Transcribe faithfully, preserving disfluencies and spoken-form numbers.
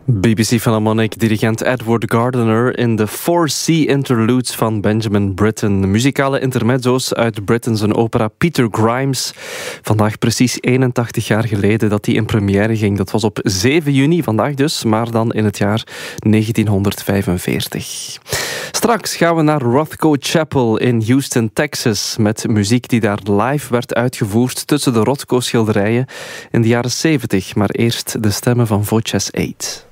B B C Philharmonic dirigent Edward Gardiner in de Four Sea Interludes van Benjamin Britten. Muzikale intermezzo's uit Britten zijn opera Peter Grimes. Vandaag precies eenentachtig jaar geleden dat die in première ging. Dat was op zeven juni, vandaag dus, maar dan in het jaar negentienhonderdvijfenveertig. Straks gaan we naar Rothko Chapel in Houston, Texas, met muziek die daar live werd uitgevoerd tussen de Rothko-schilderijen in de jaren zeventig. Maar eerst de stemmen van Voces acht.